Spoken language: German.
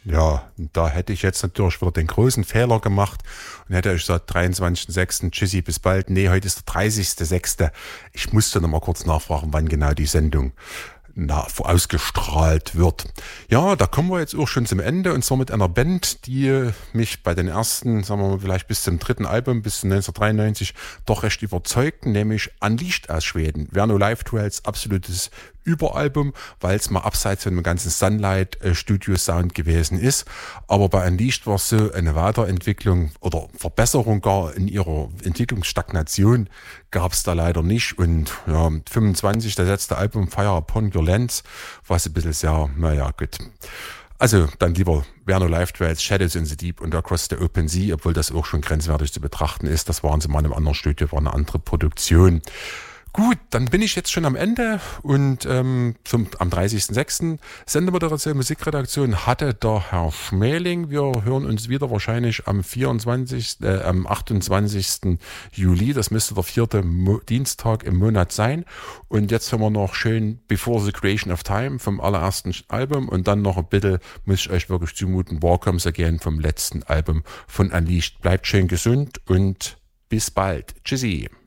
Ja, da hätte ich jetzt natürlich wieder den großen Fehler gemacht und hätte euch gesagt, 23.06. Tschüssi, bis bald. Nee, heute ist der 30.06. Ich musste noch mal kurz nachfragen, wann genau die Sendung ausgestrahlt wird. Ja, da kommen wir jetzt auch schon zum Ende, und zwar mit einer Band, die mich bei den ersten, sagen wir mal, vielleicht bis zum dritten Album, bis zu 1993, doch recht überzeugten, nämlich Unleashed aus Schweden. Verno Live Trails, absolutes Überalbum, weil es mal abseits von dem ganzen Sunlight Studio Sound gewesen ist. Aber bei Unleashed war es so eine Weiterentwicklung oder Verbesserung gar in ihrer Entwicklungsstagnation gab es da leider nicht. Und ja, 25, das letzte Album Fire Upon Your Lands, war es ein bisschen sehr, naja, gut. Also dann lieber Verno Live Trails, Shadows in the Deep und Across the Open Sea, obwohl das auch schon grenzwertig zu betrachten ist. Das waren sie mal in einem anderen Studio, war eine andere Produktion. Gut, dann bin ich jetzt schon am Ende und am 30.06. Sendemoderation, Musikredaktion hatte der Herr Schmeling. Wir hören uns wieder wahrscheinlich am 28. Juli. Das müsste der 4. Dienstag im Monat sein. Und jetzt hören wir noch schön Before the Creation of Time vom allerersten Album und dann noch ein bisschen, muss ich euch wirklich zumuten, War Comes Again vom letzten Album von Unleashed. Bleibt schön gesund und bis bald. Tschüssi.